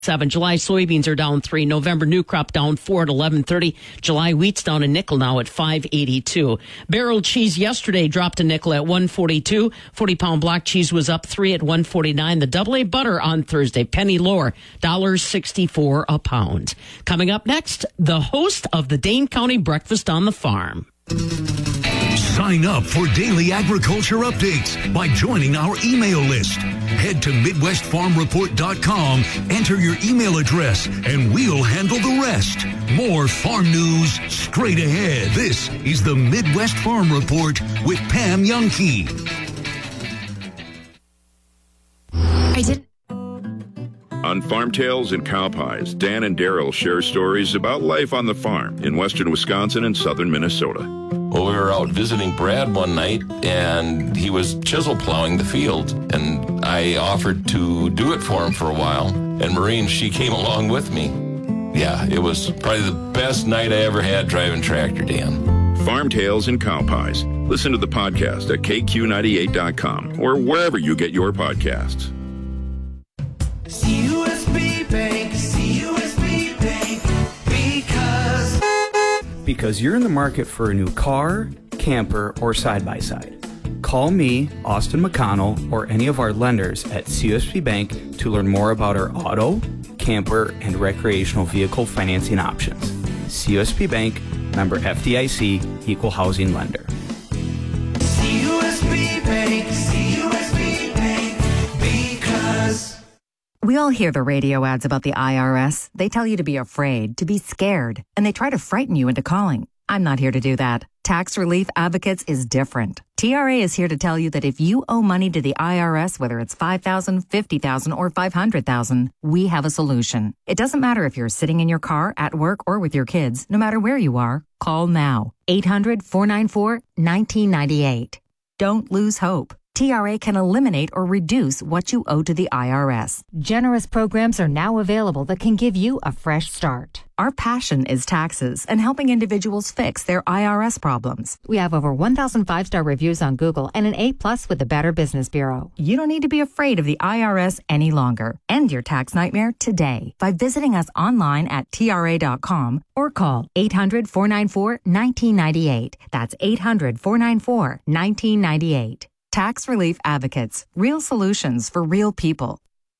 7. July soybeans are down 3. November new crop down 4 at 11.30. July wheat's down a nickel now at 5.82. Barrel cheese yesterday dropped a nickel at 1.42. 40-pound block cheese was up 3 at 1.49. The AA butter on Thursday, penny lower, $1.64 a pound. Coming up next, the host of the Dane County Breakfast on the Farm. Sign up for daily agriculture updates by joining our email list. Head to MidwestFarmReport.com, enter your email address, and we'll handle the rest. More farm news straight ahead. This is the Midwest Farm Report with Pam Youngkey. On Farm Tales and Cow Pies, Dan and Daryl share stories about life on the farm in western Wisconsin and southern Minnesota. Well, we were out visiting Brad one night, and he was chisel plowing the field, and I offered to do it for him for a while. And Maureen, she came along with me. Yeah, it was probably the best night I ever had driving tractor, Dan. Farm Tales and Cow Pies. Listen to the podcast at KQ98.com or wherever you get your podcasts. CUSB Bank, CUSB Bank, because you're in the market for a new car, camper, or side-by-side. Call me, Austin McConnell, or any of our lenders at CUSB Bank to learn more about our auto, camper, and recreational vehicle financing options. CUSB Bank, member FDIC, equal housing lender. CUSB Bank, CUSB Bank, because... We all hear the radio ads about the IRS. They tell you to be afraid, to be scared, and they try to frighten you into calling. I'm not here to do that. Tax Relief Advocates is different. TRA is here to tell you that if you owe money to the IRS, whether it's $5,000, $50,000, or $500,000, we have a solution. It doesn't matter if you're sitting in your car, at work, or with your kids. No matter where you are, call now. 800-494-1998. Don't lose hope. TRA can eliminate or reduce what you owe to the IRS. Generous programs are now available that can give you a fresh start. Our passion is taxes and helping individuals fix their IRS problems. We have over 1,000 5-star reviews on Google and an A+ with the Better Business Bureau. You don't need to be afraid of the IRS any longer. End your tax nightmare today by visiting us online at TRA.com or call 800-494-1998. That's 800-494-1998. Tax Relief Advocates. Real solutions for real people.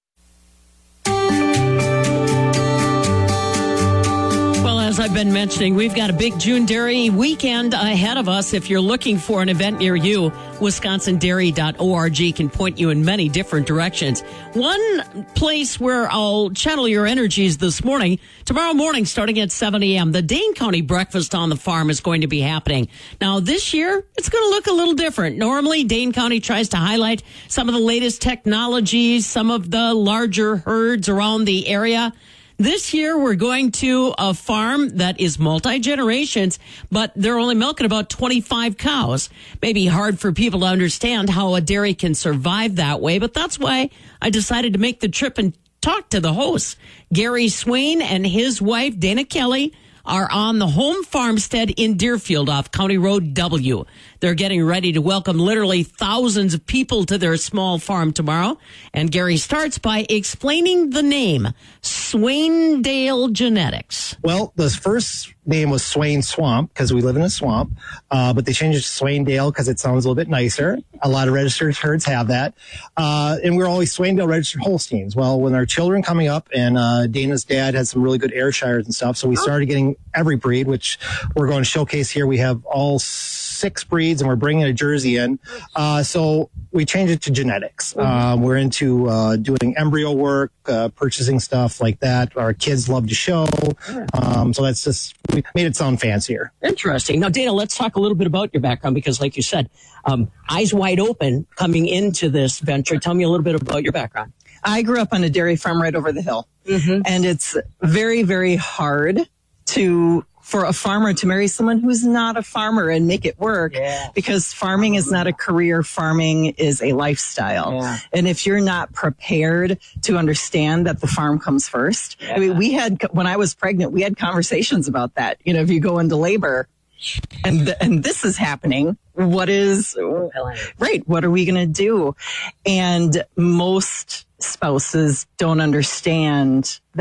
Well, as I've been mentioning, we've got a big June Dairy weekend ahead of us. If you're looking for an event near you, WisconsinDairy.org can point you in many different directions. One place where I'll channel your energies this morning, tomorrow morning starting at 7 a.m., the Dane County Breakfast on the Farm is going to be happening. Now, this year, it's going to look a little different. Normally, Dane County tries to highlight some of the latest technologies, some of the larger herds around the area. This year, we're going to a farm that is multi-generations, but they're only milking about 25 cows. Maybe hard for people to understand how a dairy can survive that way, but that's why I decided to make the trip and talk to the hosts. Gary Swain and his wife, Dana Kelly, are on the home farmstead in Deerfield off County Road W. They're getting ready to welcome literally thousands of people to their small farm tomorrow. And Gary starts by explaining the name, Swaindale Genetics. Well, the first name was Swain Swamp because we live in a swamp, but they changed it to Swaindale because it sounds a little bit nicer. A lot of registered herds have that. And we're always Swaindale registered Holsteins. Well, when our children coming up and Dana's dad had some really good Ayrshires and stuff, so we started getting every breed, which we're going to showcase here. We have all 6 breeds and we're bringing a Jersey in. So we changed it to genetics. We're into doing embryo work, purchasing stuff like that. Our kids love to show. So that's just, we made it sound fancier. Interesting. Now, Dana, let's talk a little bit about your background because like you said, eyes wide open coming into this venture. Tell me a little bit about your background. I grew up on a dairy farm right over the hill. And it's very, very hard for a farmer to marry someone who's not a farmer and make it work because farming is not a career. Farming is a lifestyle. And if you're not prepared to understand that the farm comes first, I mean, when I was pregnant, we had conversations about that. You know, if you go into labor, and this is happening. What are we going to do? And most spouses don't understand